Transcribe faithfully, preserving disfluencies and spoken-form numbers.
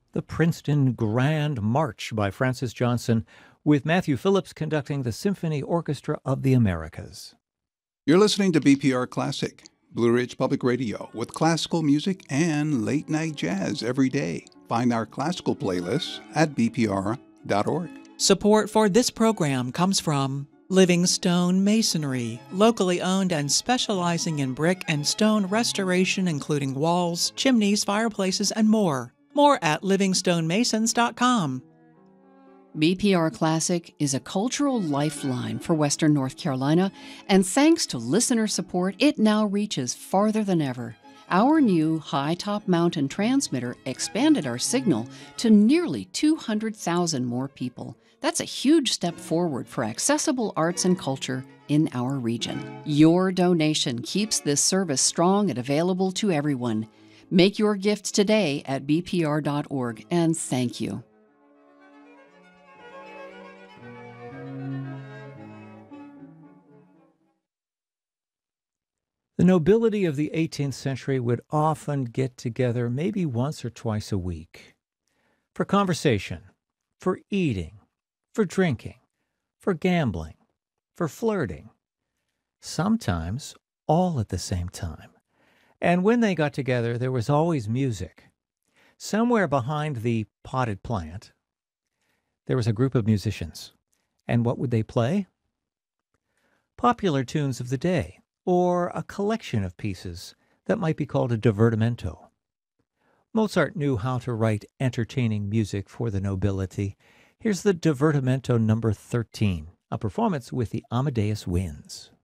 The Princeton Grand March by Francis Johnson, with Matthew Phillips conducting the Symphony Orchestra of the Americas. You're listening to B P R Classic, Blue Ridge Public Radio, with classical music and late-night jazz every day. Find our classical playlists at b p r dot org. Support for this program comes from Livingstone Masonry, locally owned and specializing in brick and stone restoration, including walls, chimneys, fireplaces, and more. More at livingstone masons dot com. B P R Classic is a cultural lifeline for Western North Carolina, and thanks to listener support, it now reaches farther than ever. Our new high-top mountain transmitter expanded our signal to nearly two hundred thousand more people. That's a huge step forward for accessible arts and culture in our region. Your donation keeps this service strong and available to everyone. Make your gifts today at b p r dot org, and thank you. The nobility of the eighteenth century would often get together maybe once or twice a week for conversation, for eating, for drinking, for gambling, for flirting, sometimes all at the same time. And when they got together, there was always music. Somewhere behind the potted plant, there was a group of musicians. And what would they play? Popular tunes of the day, or a collection of pieces that might be called a divertimento. Mozart knew how to write entertaining music for the nobility. Here's the divertimento number thirteen, a performance with the Amadeus Winds.